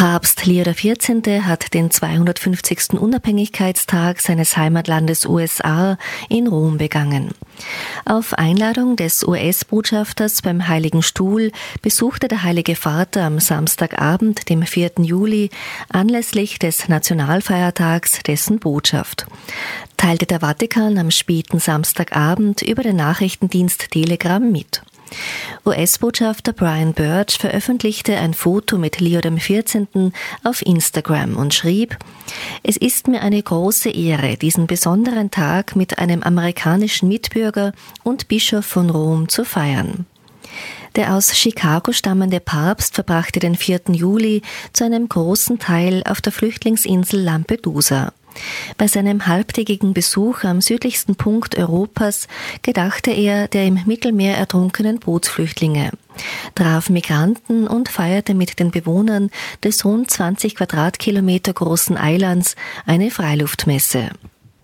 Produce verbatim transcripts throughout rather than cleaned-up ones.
Papst Leo der vierzehnte. Hat den zweihundertfünfzigsten Unabhängigkeitstag seines Heimatlandes U S A in Rom begangen. Auf Einladung des U S-Botschafters beim Heiligen Stuhl besuchte der Heilige Vater am Samstagabend, dem vierten Juli, anlässlich des Nationalfeiertags dessen Botschaft. Teilte der Vatikan am späten Samstagabend über den Nachrichtendienst Telegram mit. U S-Botschafter Brian Birch veröffentlichte ein Foto mit Leo dem vierzehnten. Auf Instagram und schrieb: „Es ist mir eine große Ehre, diesen besonderen Tag mit einem amerikanischen Mitbürger und Bischof von Rom zu feiern." Der aus Chicago stammende Papst verbrachte den vierten Juli zu einem großen Teil auf der Flüchtlingsinsel Lampedusa. Bei seinem halbtägigen Besuch am südlichsten Punkt Europas gedachte er der im Mittelmeer ertrunkenen Bootsflüchtlinge, traf Migranten und feierte mit den Bewohnern des rund zwanzig Quadratkilometer großen Eilands eine Freiluftmesse.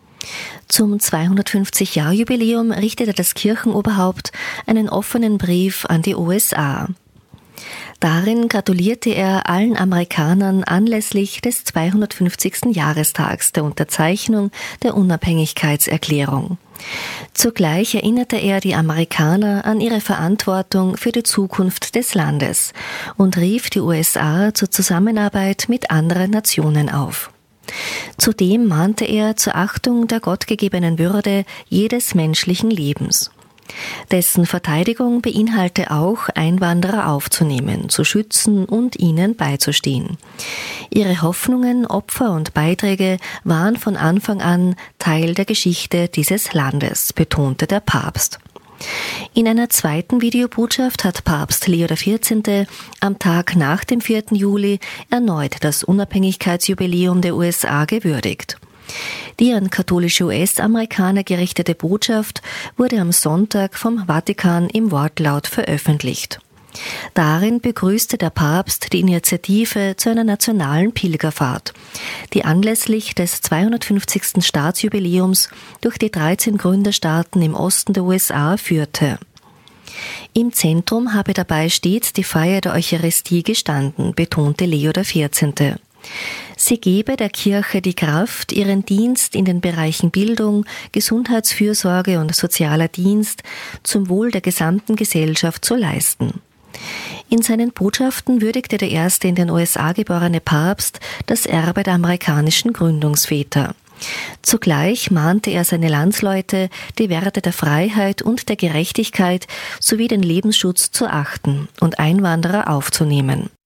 Zum zweihundertfünfzig-Jahr-Jubiläum richtete das Kirchenoberhaupt einen offenen Brief an die U S A. Darin gratulierte er allen Amerikanern anlässlich des zweihundertfünfzigsten Jahrestags der Unterzeichnung der Unabhängigkeitserklärung. Zugleich erinnerte er die Amerikaner an ihre Verantwortung für die Zukunft des Landes und rief die U S A zur Zusammenarbeit mit anderen Nationen auf. Zudem mahnte er zur Achtung der gottgegebenen Würde jedes menschlichen Lebens. Dessen Verteidigung beinhalte auch, Einwanderer aufzunehmen, zu schützen und ihnen beizustehen. Ihre Hoffnungen, Opfer und Beiträge waren von Anfang an Teil der Geschichte dieses Landes, betonte der Papst. In einer zweiten Videobotschaft hat Papst Leo der vierzehnte. am Tag nach dem vierten Juli erneut das Unabhängigkeitsjubiläum der U S A gewürdigt. Die an katholische U S-Amerikaner gerichtete Botschaft wurde am Sonntag vom Vatikan im Wortlaut veröffentlicht. Darin begrüßte der Papst die Initiative zu einer nationalen Pilgerfahrt, die anlässlich des zweihundertfünfzigsten Staatsjubiläums durch die dreizehn Gründerstaaten im Osten der U S A führte. Im Zentrum habe dabei stets die Feier der Eucharistie gestanden, betonte Leo der vierzehnte. Sie gebe der Kirche die Kraft, ihren Dienst in den Bereichen Bildung, Gesundheitsfürsorge und sozialer Dienst zum Wohl der gesamten Gesellschaft zu leisten. In seinen Botschaften würdigte der erste in den U S A geborene Papst das Erbe der amerikanischen Gründungsväter. Zugleich mahnte er seine Landsleute, die Werte der Freiheit und der Gerechtigkeit sowie den Lebensschutz zu achten und Einwanderer aufzunehmen.